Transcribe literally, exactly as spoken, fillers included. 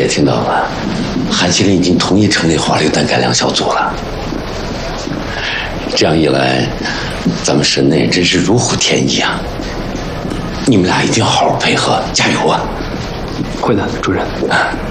听到了，韩麒麟已经同意成立滑硫弹改良小组了。这样一来，咱们神内真是如虎添翼啊！你们俩一定要好好配合，加油啊！ 会的，主任。 啊